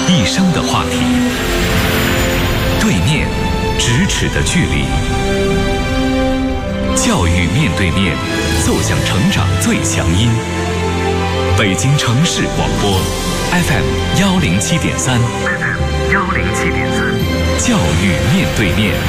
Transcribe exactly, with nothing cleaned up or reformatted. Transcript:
一生的话题。对面，咫尺的距离。教育面对面，奏响成长最强音。北京城市广播 F M 幺零七点三 ，F M 幺零七点三，教育面对面。